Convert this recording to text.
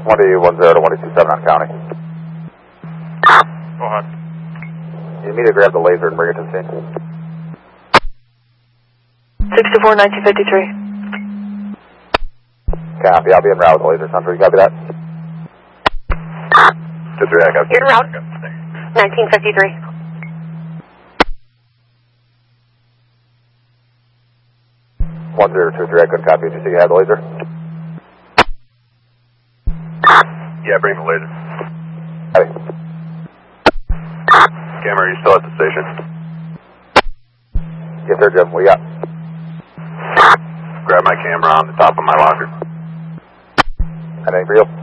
1D10 to 1D27 on county. Go ahead. You need to grab the laser and bring it to the scene. 64, 1953. Copy, I'll be en route with the laser sensor. You copy that? 2-3, I got You're en route. 1953. 1023, I couldn't copy. Did you say you had the laser? Yeah, bring the laser. Copy. Camera, are you still at the station? Yes, sir, Jim. What you got? Grab my camera on the top of my locker. Anything for you?